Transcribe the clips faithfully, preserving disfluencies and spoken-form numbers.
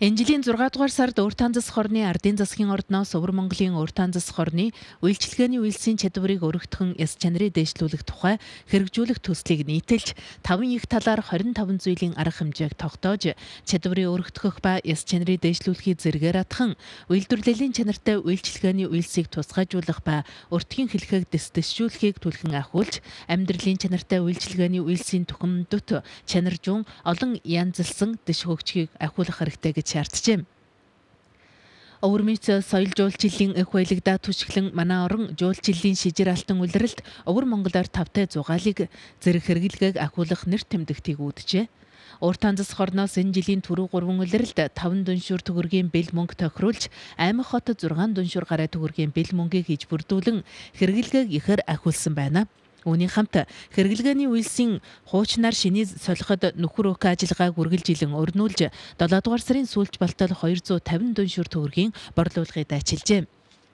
Энэ жилийн зургаан дугаар сард Урьдчилан засах хорны ардын засгийн ордноос Өвөр Монголын Урьдчилан засах хорны үйлчилгээний үйлсийн чадварыг өргөдгөн яс чанарыг дээшлүүлэх тухай хэрэгжүүлэх төслийг нийтэлж таван их талаар хорин таван зүйлийн арга хэмжээг тогтоож чадварыг өргөдгөх ба яс чанарыг дээшлүүлэхийг зэргээр атхан үйлдвэрлэлийн чанартай үйлчилгээний үйлсийг тусгайжуулах ба өртгийн хэлхэг дэвшүүлэхийг түлхэн ахиулж амьдралын чанартай үйлчилгээний үйлсийн түхээмдүт чанаржун олон янзлсан дэш хөгжгийг ахиулах хэрэгтэй гэж шаарджээ. Өвөрмөц соёл жуулчлалын эх баялагдаа түшиглэн манай орон жуулчлалын шижир алтан улиралд Өвөр Монголоор тавтай зугаалыг зэрэг хэрэглэгээг ахиулах нэр тэмдэгтийг үүджээ. Урьдчилан засах хорноос энэ жилийн түрүү гурван улиралд таван дүншүр төгрөгийн бэл мөнгө тохируулж Аймаг хотод зургаан дүншүр гараа төгрөгийн бэл мөнгийг хийж бүрдүүлэн хэрэглэгээг ихээр ахиулсан байна. Үүний хамт хэрэглэгээний үйлсийн хуучнаар шиний солиход нөхөр өх ажиллагааг үргэлжилэн өрнүүлж долоо дугаар сарын сүүлч балтал хоёр зуун тавин дүншүр төгрөгийн борлуулгыг дайчилжээ.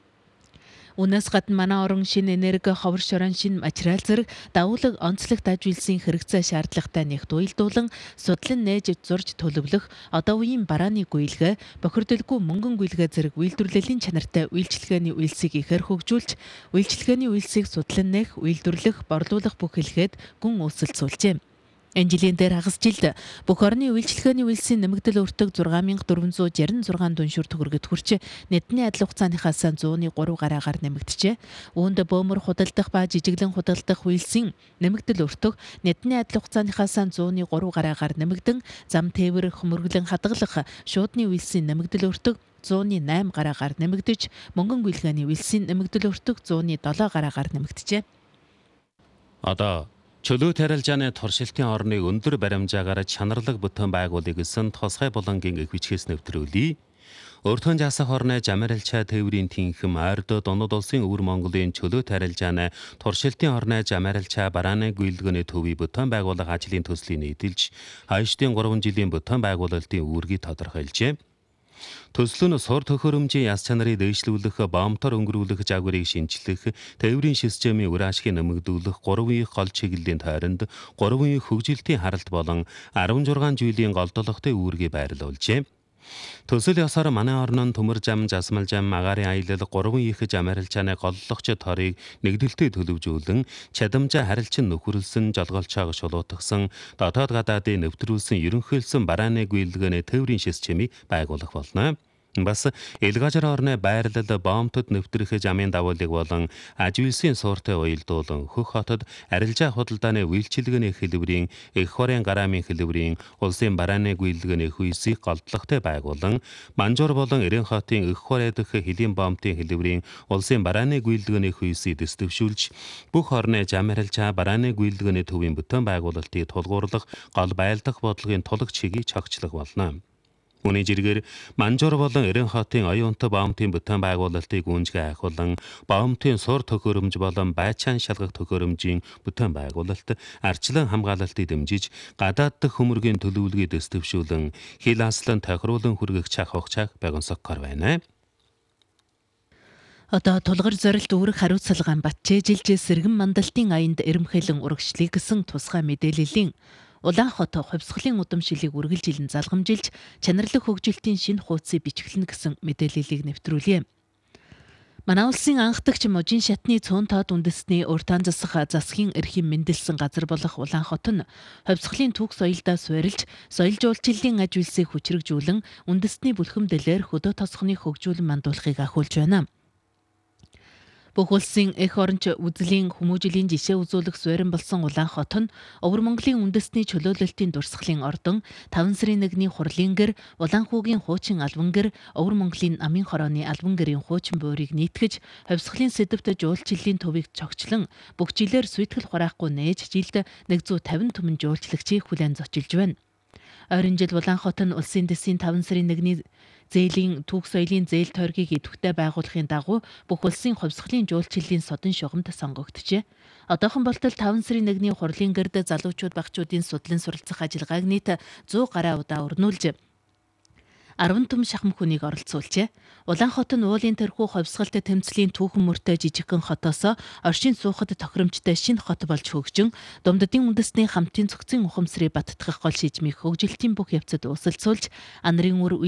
Үүнээс гадна манай орон шинэ энерги, ховор шорон, шинэ материал зэрэг давуулаг онцлогт аж үйлсийн хэрэгцээ шаардлагатай нэгт уялдуулан судлан нээж зурж төлөвлөх одоо үеийн барааны гүйлгээ, бохирдолгүй мөнгөн гүйлгээ зэрэг үйлдвэрлэлийн чанартай үйлчилгээний үйлсийг ихээр хөгжүүлж, үйлчилгээний үйлсийг судлан нээх, үйлдвэрлэх, борлуулах бүх хэлгээд гүн үүсэлцүүлжээ. Энэ жилийн дээр хагас жилд бүх орны үйлчилгээний үйлсийн нэмэгдэл өртөг зургаан мянга дөрвөн зуун жарим зургаан дүншүр төгрөгөд хүрч нийтний адил хугацааныхаас зууны гурав гараагаар нэмэгдэжээ. Үүнд бөөмөр худалдах ба жижиглэн худалдах үйлсийн нэмэгдэл өртөг нийтний адил хугацааныхаас зууны гурав гараагаар нэмэгдэн зам тээвэр хөмөрглөн хадгалах шуудны үйлсийн нэмэгдэл өртөг зууны найм гараагаар нэмэгдэж мөнгөн гүйлгээний үйлсийн нэмэгдэл өртөг зууны долоо гараагаар нэмэгдэжээ. Одоо чөлөө тарилжааны туршилтын орныг өндөр баримжаагаар чанарлаг бүтээн байгуулъя гэсэн тусгай булангийн их бичгээс нэвтрүүлье. Урьдчилан засах хорны жамарилчаа тээврийн тэнхэм ойрдоо Дунад улсын Өвөр Монголын чөлөө тарилжааны туршилтын орны жамарилчаа барааны гүйлгээний төвийг бүтээн байгуулах ажлын төслийг нийтэлж хойштын гурван жилийн бүтээн байгуулалтын үүргийг тодорхойлжээ. Төсөл нь сур төхөөрөмжийн яс чанарыг дээшлүүлэх, боомтоор өнгөрүүлэх загварыг шинжлэх, тээврийн системийн үр ашгийг нэмэгдүүлэх, гурван их гол чиглэлийн тойронд гурван их хөгжилтийн харалт болон арван зургаан жилийн голдолготой үүргийг байрлуулжээ. Төсөл ёсоор манай орнон төмөр зам, засмал зам, агаарын аялал гурван их жамарилчааны голлогч торыг нэгдэлтэй төлөвжүүлэн чадамжаа харилцан нөхөрлсөн, жолголчоог шулуутгсан, дотоод гадаадын нэвтрүүлсэн ерөнхийлсөн барааны гүйлгээний тээврийн системийг байгуулах болно. Бас элгажар орны байрлал, боомтод нэвтрэх замын давуулыг болон аж үйлсийн сууртай уялдуулан хөх хотод арилжаа худалдааны үйлчилгээний хэлбэрийн эх хорийн гараамын хэлбэрийн улсын барааны гүйлгээний хүйсийг голдлоготой байгуулан Манжуур болон Эрен хотын эх хорой дэх хэлийн боомтын хэлбэрийн улсын барааны гүйлгээний хүйсийг дэвшүүлж бүх орны жамарилчаа барааны гүйлгээний төвийн бүтээн байгуулалтыг тулгуурлах гол байлдах бодлогын тулаг чигийг чогчлох болно. Үүний жиргээр Манжуур болон Эрен хотын оюунтай боомтын бүтээн байгуулалтыг гүнзгий ахиулан боомтын сур төхөөрөмж болон байчаан шалгах төхөөрөмжийн бүтээн байгуулалт, арчлан хамгаалалтыг дэмжиж гадаад дэх хөмөргийн төлөвлөгөөд дэвшүүлэн хил аслан тохируулан хүргэх чах хугацааг байгансагхаар байна. Одоо тулгар зорилт үүрэг хариуцлагаан батжээ жилж сэргэн мандалтын аянд эрэмхэлэн урагшлыг гэсэн тусгай мэдээллийн Улаанхот хувьсгалын удамшилыг үргэлжилэн залгамжилж чанарлаг хөгжилтийн шинэ хуудсыг бичгэлнэ гэсэн мэдээллийг нэвтрүүлье. Манай улсын анхдагч мужийн шатны цөөн тоод үндэстний Урьдчилан засах засгийн эрхийн мэндэлсэн газар болох Улаанхот нь хувьсгалын түүх соёлдоо суурилж соёл жуулчлалын аж үйлсийг хүчрэгжүүлэн үндэстний бүлхэмдэлээр хөдөө тосгоны хөгжүүлэн мандуулахыг ахиулж байна. Бүх улсын эх оронч үзлийн хүмүүжлийн жишээ үзүүлэх суурин болсон Улаанхот нь Өвөр Монголын үндэстний чөлөөлөлтийн дурсгалын ордон, таван сарын нэгний хурлын гэр, Улаанхүүгийн хуучин албан гэр, Өвөр Монголын намын хорооны албан гэрийн хуучин буурийг нийтгэж, хувьсгалын сэдвт жуулчлалын төвийг цогчлон, бүх жилээр сүйтгэл хураахгүй нээж жилд нэг зуун тавин түмэн жуулчлагчийг хүлээн зочилж байна. Ойрын жил Улаанхот нь улсын дэсийн таван сарын нэгний зээлийн түүх соёлын зээл тойргийг идэвхтэй байгуулахын дагуу бүх улсын хувьсгалын жуулчлалын содон шугамд сонгогдчихэ. Одоохон болтол таван сарын нэгний хурлын гэрд залуучууд багчуудын судлан суралцах ажиллагааг нийт зуун гаруй удаа өрнүүлж арван түм шахам хүнийг оролцуулжээ. Улаанхот нь уулын тэрхүү хувьсгалт тэмцлийн түүхэн мөртэй жижигхэн хотоос оршин суухад тохиромжтой шинэ хот болж хөгжин, Думддын үндэстний хамтын цогцын ухамсарыг баттгах гол шижмийг хөгжилтийн бүх явцад өсөлцүүлж, анарын үр